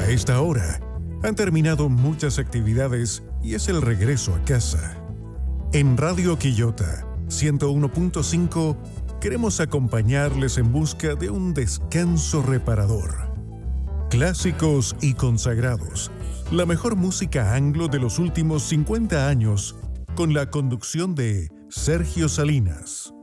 A esta hora, han terminado muchas actividades y es el regreso a casa. En Radio Quillota 101.5 queremos acompañarles en busca de un descanso reparador. Clásicos y consagrados, la mejor música anglo de los últimos 50 años, con la conducción de Sergio Salinas.